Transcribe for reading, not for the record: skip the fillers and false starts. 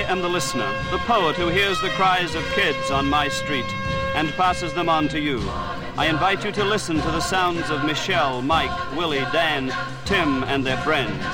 am the listener, the poet who hears the cries of kids on my street and passes them on to you. I invite you to listen to the sounds of Michelle, Mike, Willie, Dan, Tim, and their friends.